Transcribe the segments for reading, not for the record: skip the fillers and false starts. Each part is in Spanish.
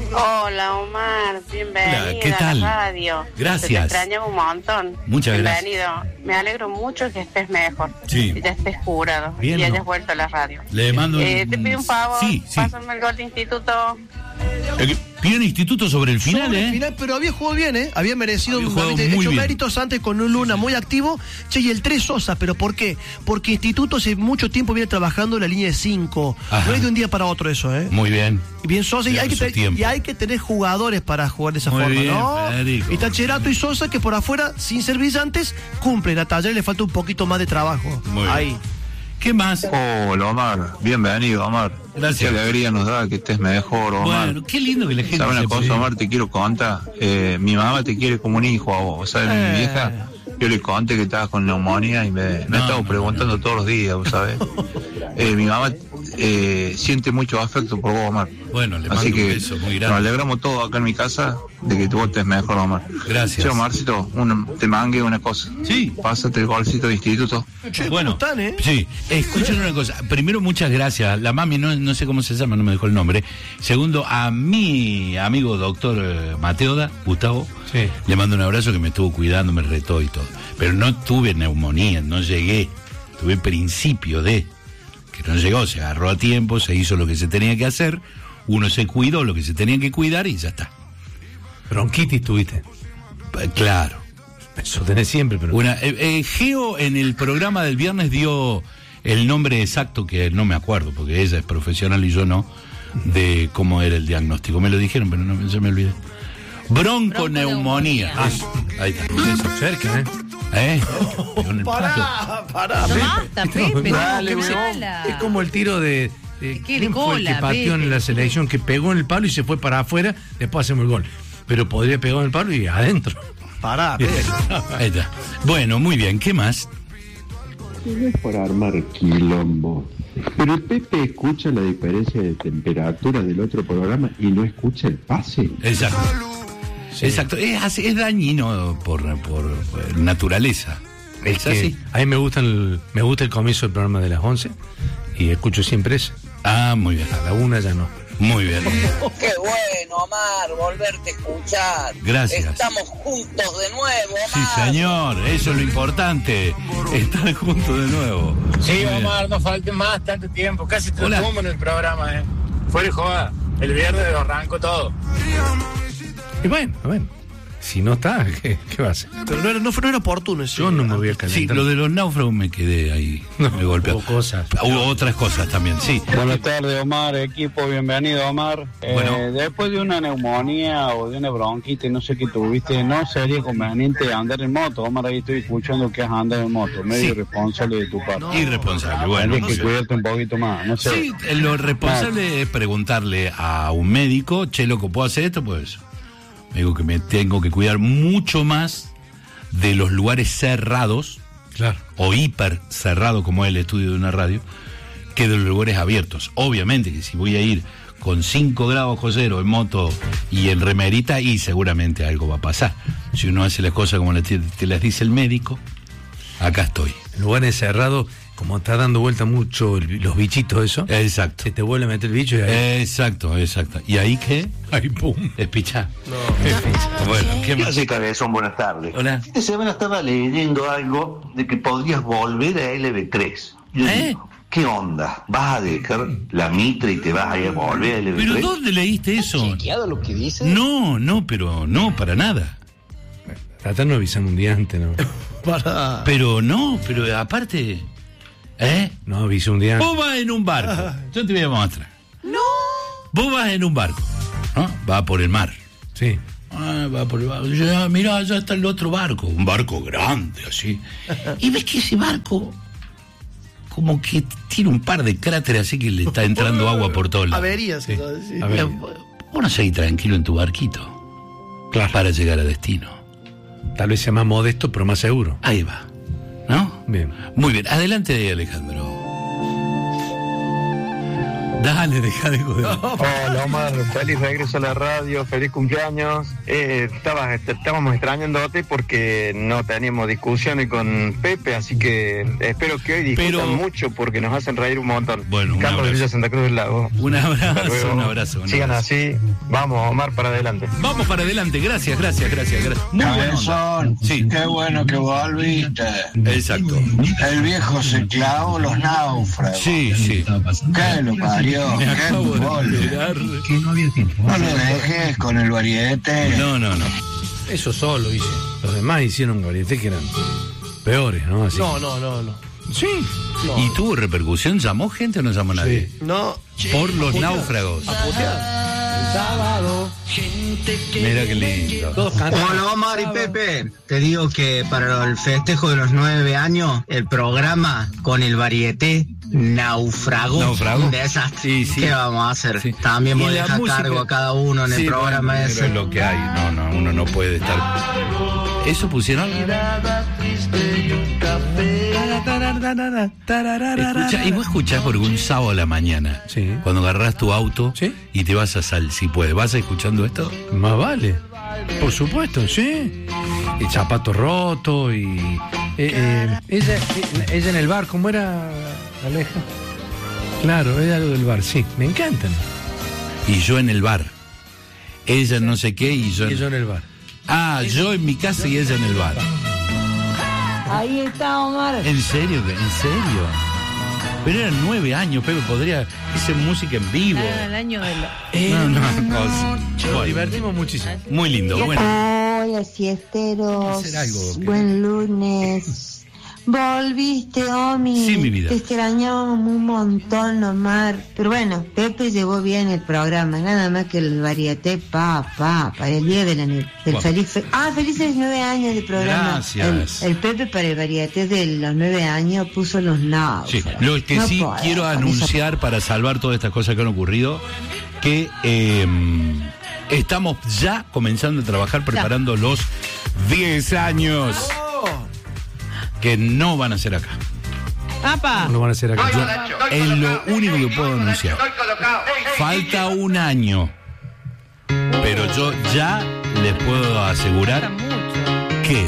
Hola Omar, bienvenido. Hola, ¿qué tal? A la radio. Gracias. Te extrañaba un montón. Muchas Bienvenido. Me alegro mucho que estés mejor. Sí. Que ya estés curado. Bien, y hayas ¿no? vuelto a la radio. Le mando te pido un favor. Sí. Pásame el gol de instituto. Piden instituto sobre el final, Sobre el final, pero había jugado bien, Había merecido hecho méritos antes con un Luna muy activo. Che, y el 3 Sosa, ¿pero por qué? Porque Instituto hace mucho tiempo viene trabajando en la línea de 5. No es de un día para otro eso, Muy bien. Y bien Sosa, y hay que tener jugadores para jugar de esa muy forma, bien, ¿no? Federico. Y está Cherato y Sosa que por afuera, sin ser brillantes, cumplen. A Taller le falta un poquito más de trabajo. Muy bien. Ahí. ¿Qué más? Hola Omar, bienvenido Omar. Gracias. Qué alegría nos da que estés mejor, Omar. Bueno, qué lindo que la gente ¿Sabes una se cosa, pide? Omar? Te quiero contar. Mi mamá te quiere como un hijo a vos. ¿Sabes? Mi vieja, yo le conté que estabas con neumonía y me estaba preguntando todos los días, ¿sabes? Mi mamá siente mucho afecto por vos, Omar. Bueno, le mando Así que un beso muy grande. nos alegramos todos acá en mi casa de que vos estés mejor, Omar. Gracias. Che, Omarcito, te mangue una cosa. Sí. Pásate el golcito de instituto. Che, Bueno, ¿cómo están, sí, escuchen una cosa. Primero, muchas gracias. La mami, no sé cómo se llama, no me dejó el nombre. Segundo, a mi amigo doctor Mateoda, Gustavo, le mando un abrazo, que me estuvo cuidando, me retó y todo. Pero no tuve neumonía, no llegué. Tuve principio de que no llegó, se agarró a tiempo, se hizo lo que se tenía que hacer, uno se cuidó lo que se tenía que cuidar y ya está. Bronquitis tuviste. Claro. Eso tenés siempre, pero... Geo en el programa del viernes dio el nombre exacto, que no me acuerdo, porque ella es profesional y yo no, de cómo era el diagnóstico. Me lo dijeron, pero no, ya me olvidé. Bronconeumonía. Ahí está. Eso. Cerca, Pará. No basta, Pepe. Dale, no, weón. mala. Es como el tiro de ¿quién fue el que cola, pateó Pepe. en la selección? Que pegó en el palo y se fue para afuera, después hacemos el gol. Pero podría pegar en el palo y adentro. Pará, Ahí está. Bueno, muy bien. ¿Qué más? No es por armar quilombo, pero el Pepe escucha la diferencia de temperatura del otro programa y no escucha el pase. Exacto. Sí. Exacto. Es dañino por naturaleza. Es ¿Es que así? a mí me gusta el comienzo del programa de las 11 y escucho siempre eso. Ah, muy bien. A la 1 ya no. Muy bien. Qué bueno, Omar, volverte a escuchar. Gracias. Estamos juntos de nuevo, Omar. Sí, señor. Eso es lo importante. Estar juntos de nuevo. Sí, Muy bien. Omar, no falte más tanto tiempo. Casi te Hola. tumbo en el programa, Fuera de joda. El viernes arranco todo. Y bueno. Si no está, ¿qué va a hacer? Pero no era oportuno eso. Yo no me voy a Sí, calentar. lo de los náufragos me quedé ahí. Me golpeó. Hubo cosas. Hubo otras cosas también, sí. Buenas tardes, Omar, equipo, bienvenido, Omar. Bueno. Después de una neumonía o de una bronquitis, no sé qué tuviste, no sería conveniente andar en moto. Omar, ahí estoy escuchando que has andado en moto, medio Sí. irresponsable de tu parte. Irresponsable, bueno. Tienes No que sé. cuidarte un poquito más, no sé. Sí, lo responsable es preguntarle a un médico, che, loco, ¿puedo hacer esto? Pues me digo que me tengo que cuidar mucho más de los lugares cerrados, Claro. o hiper cerrado como es el estudio de una radio, que de los lugares abiertos. Obviamente que si voy a ir con 5 grados bajo cero en moto y en remerita, y seguramente algo va a pasar. Si uno hace las cosas como te las dice el médico, acá estoy. En lugares cerrados, como está dando vuelta mucho los bichitos eso, Exacto. se te vuelve a meter el bicho y ahí... Exacto. ¿Y ahí qué? Ahí pum. Es pichá. Bueno, ¿qué más? Sí, Cabezón, buenas tardes. Hola. Esta semana estaba leyendo algo de que podrías volver a LB3. Yo digo, ¿qué onda? ¿Vas a dejar la Mitre y te vas a ir a volver a LB3? ¿Pero dónde leíste eso? ¿Chequeado lo que dice? No, pero no, para nada. Tratando de avisar un día antes, ¿no? Pero aparte... No, avisé un día antes. Vos vas en un barco. Yo te voy a mostrar. ¡No! Vos vas en un barco, ¿no? Va por el mar. Sí. Va por el barco. Mirá, allá está el otro barco. Un barco grande, así. Y ves que ese barco... como que tiene un par de cráteres así que le está entrando agua por todos lados. Averías. Sí. Sí. Vos no seguís tranquilo en tu barquito. Claro. Para llegar a destino. Tal vez sea más modesto, pero más seguro. Ahí va. ¿No? Bien. Muy bien. Adelante, Alejandro. Dale, deja de joder. Hola Omar, feliz regreso a la radio, feliz cumpleaños. Estábamos extrañándote porque no teníamos discusiones con Pepe, así que espero que hoy discutan mucho porque nos hacen reír un montón. Bueno, Carlos de Villa Santa Cruz del Lago. Un abrazo. Sigan así, vamos Omar, para adelante. Vamos para adelante, gracias. Muy Cabezón, sí. Qué bueno que volviste. Exacto. El viejo se clavó los náufragos. Sí. ¿Qué lo parió? Me acabo de enterar. No lo dejes con el variete. No. Eso solo hice. Los demás hicieron varietés que eran peores, ¿no? Así. No. Sí. No. ¿Y tuvo repercusión? ¿Llamó gente o no llamó nadie? Sí. No. Por los náufragos. Sábado. Mira qué lindo. Hola Omar y Pepe, te digo que para el festejo de los 9 años el programa con el varieté naufragó. Un desastre. Sí. ¿Qué vamos a hacer? Sí. También voy a dejar cargo a cada uno en el programa ese. Es lo que hay. No, uno no puede estar. ¿Eso pusieron? Y vos escuchás por un sábado a la mañana, cuando agarrás tu auto y te vas a Sal, si puedes. ¿Vas escuchando esto? Más vale. Por supuesto, sí. El zapato roto y... ella en el bar, ¿cómo era, Aleja? Claro, era algo del bar, sí. Me encantan. Y yo en el bar. Ella no sé qué y yo en el bar. Ah, yo en mi casa y ella en el bar. Ahí está, Omar. ¿En serio? Pero eran 9 años, Pepe, podría hacer música en vivo. El año de la... Nos divertimos muchísimo. Muy lindo, bueno. Hola, siesteros. Buen lunes. Volviste, Omi. Sí, mi vida. Te extrañábamos un montón, Omar. Pero bueno, Pepe llevó bien el programa. Nada más que el varieté, para el día del felices 9 años de programa. Gracias. El Pepe para el varieté de los 9 años puso los náufragos. Sí, lo que sí quiero anunciar para salvar todas estas cosas que han ocurrido, que estamos ya comenzando a trabajar preparando los 10 años. Que no van a ser acá. ¡Apa! No van a ser acá. Es lo único que puedo anunciar. Falta un año. Pero yo ya les puedo asegurar que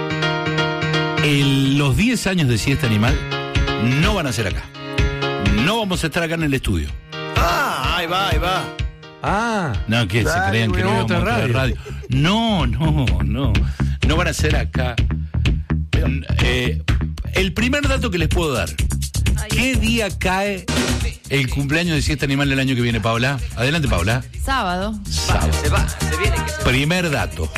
los 10 años de Siesta Animal no van a ser acá. No vamos a estar acá en el estudio. Ahí va. No, que se crean que no vamos a otra radio. No. No van a ser acá. El primer dato que les puedo dar. ¿Qué día cae el cumpleaños de Siesta Animal del año que viene, Paula? Adelante, Paula. Sábado. Primer dato.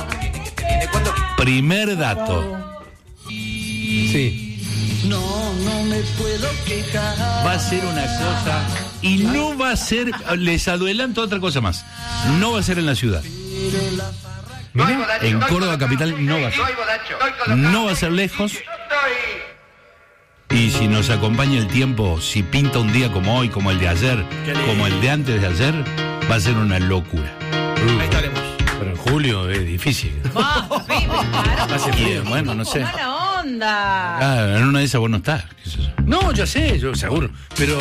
Sí. No me puedo quejar. Va a ser una cosa. Y no va a ser. Les adelanto otra cosa más. No va a ser en la ciudad. En Córdoba capital no va a ser. No va a ser lejos. Y si nos acompaña el tiempo, si pinta un día como hoy, como el de ayer, como el de antes de ayer, va a ser una locura. Ahí estaremos. Pero en julio es difícil. Bueno, no sé. Mala onda. En una de esas vos no estás. No, ya sé, yo seguro. Pero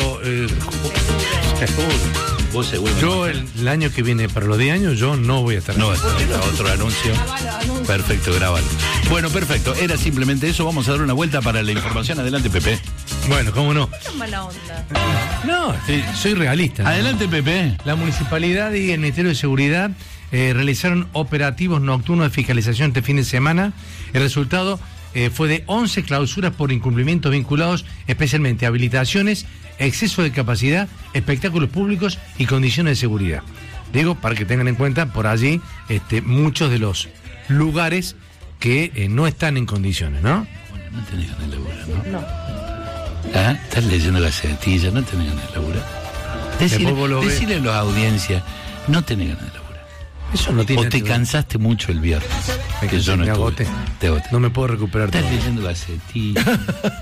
vos seguro. Yo el año que viene, para los 10 años, yo no voy a estar. No va a estar. Otro anuncio. Perfecto, grábalo. Bueno, perfecto. Era simplemente eso. Vamos a dar una vuelta para la información. Adelante, Pepe. Bueno, cómo no. No mala onda. No, soy realista. Adelante, Pepe. La municipalidad y el Ministerio de Seguridad realizaron operativos nocturnos de fiscalización este fin de semana. El resultado fue de 11 clausuras por incumplimientos vinculados especialmente a habilitaciones, exceso de capacidad, espectáculos públicos y condiciones de seguridad. Digo, para que tengan en cuenta por allí muchos de los lugares que no están en condiciones, ¿no? No tenés ganas de laburar, ¿no? ¿Ah? Estás leyendo la setilla, no tenés ganas de laburar. Decirle a las audiencias, no tenés ganas de laburar. Eso no tiene. O te cansaste mucho el viernes. Que yo no estuve. No me puedo recuperar. Estás leyendo la setilla.